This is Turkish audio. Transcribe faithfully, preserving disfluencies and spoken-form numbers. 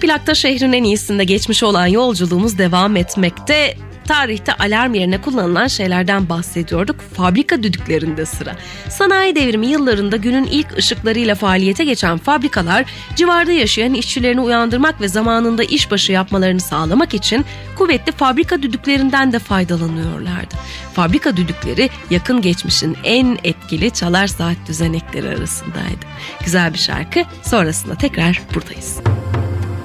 Plakta şehrin en iyisinde geçmiş olan yolculuğumuz devam etmekte. Tarihte alarm yerine kullanılan şeylerden bahsediyorduk. Fabrika düdüklerinde sıra. Sanayi devrimi yıllarında günün ilk ışıklarıyla faaliyete geçen fabrikalar civarda yaşayan işçilerini uyandırmak ve zamanında işbaşı yapmalarını sağlamak için kuvvetli fabrika düdüklerinden de faydalanıyorlardı. Fabrika düdükleri yakın geçmişin en etkili çalar saat düzenekleri arasındaydı. Güzel bir şarkı, sonrasında tekrar buradayız.